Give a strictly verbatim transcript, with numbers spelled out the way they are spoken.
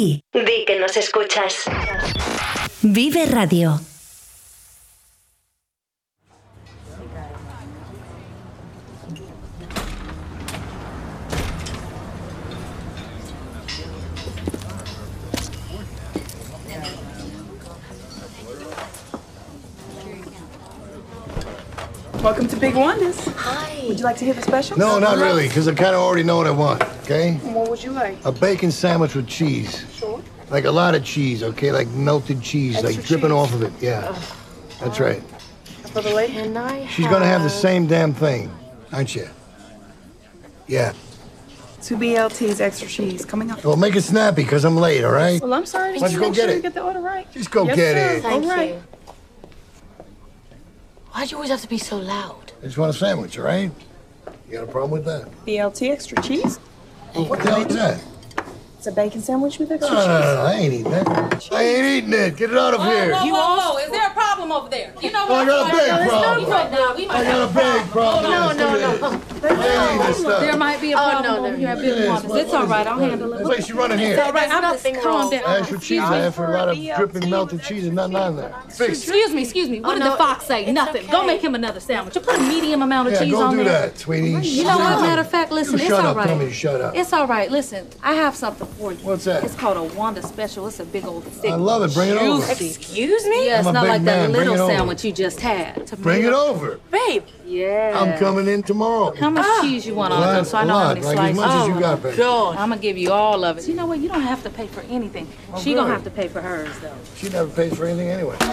ti. Di que nos escuchas. Vive Radio. Welcome to Big Wanda's. Hi. Would you like to hear the special? No, not really, because I kind of already know what I want, okay? What would you like? A bacon sandwich with cheese. Sure. Like a lot of cheese, okay? Like melted cheese, Extra like dripping cheese. off of it, yeah. Ugh. That's right. For the lady? And I She's gonna have the same damn thing, aren't you? Yeah. Two B L Ts, extra cheese, coming up. Well, make it snappy, because I'm late, all right? Well, I'm sorry. Why don't you go Make get sure it? You get the order right. Just go Yes, get sir. it. Thank All right. you. Why'd you always have to be so loud? I just want a sandwich, all right? You got a problem with that? B L T, extra cheese. What the hell is that? It's a bacon sandwich with No, extra no, cheese. no, no, I ain't eating that. I ain't eating it. Get it out of here. Whoa, whoa, whoa. Is there a problem over there? You know Oh, I got a big There's problem. No problem. We might I got a have big problem. No, Let's no, do no. this. I ain't eating this stuff. There might be a Oh, problem no, over no. here at Look at Big this. Wanda's. What- It's what all is right. it? I'll handle it. It's like she running here. It's all right. I'm There's just nothing calm wrong. down. Extra cheese, man, for a lot of dripping melted cheese and nothing on there. Fix it. Excuse me, excuse me. What Oh, did no, the fox say? it's Nothing. okay. Go make him another sandwich. You put a medium amount of Yeah, cheese go on do there. that, sweetie. You know what? Matter of fact, listen, You it's shut all up. right. Tell me to shut up. It's all right. Listen, I have something for you. What's that? It's called a Wanda special. It's a big old thick. I love it. Bring it over. juicy- Excuse me? Yeah, it's I'm a not big like man. that Bring little it over. sandwich you just had. Bring it Tomato- over. Babe. Yeah. I'm coming in tomorrow. How much cheese you want A on lot, them so I a know how lot, many like slices? as much as you Oh, got, baby. God. I'm gonna give you all of it. You know what? You don't have to pay for anything. Oh, She gonna good. have to pay for hers though. She never pays for anything anyway.